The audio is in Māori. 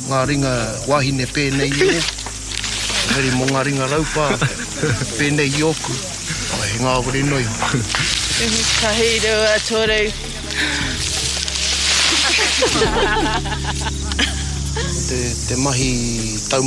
ngā ringa wahine pēnei o. Heri mo ngā ringa raupa pēnei i oku. O he ngā ore noi. Ka hei reo a tōrei. Te mahi tau